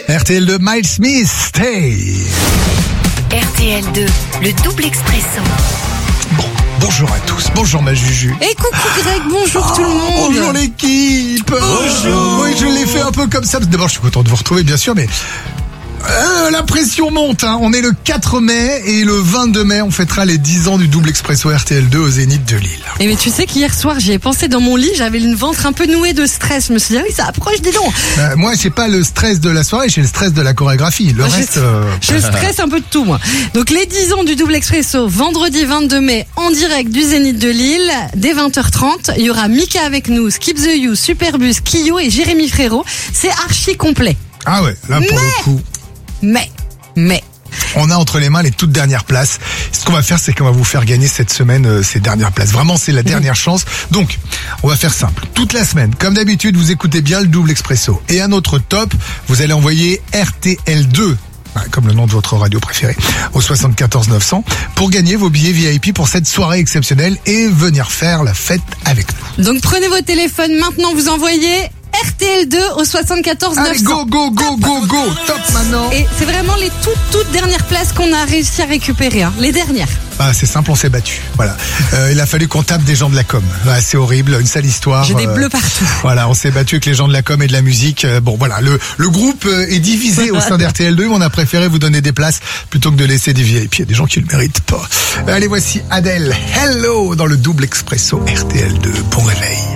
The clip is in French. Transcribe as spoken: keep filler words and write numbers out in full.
R T L deux, Miles Smith, Stay. R T L deux, le double expresso. Bon, bonjour à tous, bonjour ma Juju. Et coucou Greg, bonjour oh, tout le monde. Bonjour l'équipe. Bonjour. Oui, je l'ai fait un peu comme ça. D'abord, je suis content de vous retrouver, bien sûr, mais... Euh, la pression monte, hein. On est le quatre mai et le vingt-deux mai, on fêtera les dix ans du double expresso R T L deux au Zénith de Lille. Et mais tu sais qu'hier soir, j'y ai pensé dans mon lit, j'avais une ventre un peu nouée de stress. Je me suis dit, ah oui, ça approche, dis donc. Euh, moi, j'ai pas le stress de la soirée, j'ai le stress de la chorégraphie. Le moi, reste... Je, euh... je stresse un peu de tout, moi. Donc, les dix ans du double expresso, vendredi vingt-deux mai, en direct du Zénith de Lille, dès vingt heures trente. Il y aura Mika avec nous, Skip the You, Superbus, Kyo et Jérémy Frérot. C'est archi complet. Ah ouais, là, pour mais, le coup... Mais... Mais... On a entre les mains les toutes dernières places. Ce qu'on va faire, c'est qu'on va vous faire gagner cette semaine euh, ces dernières places. Vraiment, c'est la dernière chance. Donc, on va faire simple. Toute la semaine, comme d'habitude, vous écoutez bien le double expresso. Et un autre top, vous allez envoyer R T L deux, comme le nom de votre radio préférée, au soixante-quatorze neuf cents pour gagner vos billets V I P pour cette soirée exceptionnelle et venir faire la fête avec nous. Donc, prenez vos téléphones maintenant, vous envoyez... R T L deux au soixante-quatorze neuf cents. Allez, go, go, go, go, go, top maintenant. Et c'est vraiment les toutes, toutes dernières places qu'on a réussi à récupérer, hein. Les dernières. Ah, c'est simple, on s'est battu. Voilà. Euh, il a fallu qu'on tape des gens de la com. Ah, c'est horrible, une sale histoire. J'ai des euh, bleus partout. Voilà, on s'est battu avec les gens de la com et de la musique. Euh, bon, voilà, le, le groupe est divisé au sein d'R T L deux. On a préféré vous donner des places plutôt que de laisser des V I P. Il y a des gens qui le méritent pas. Allez, voici Adèle. Hello dans le double expresso R T L deux. Bon réveil.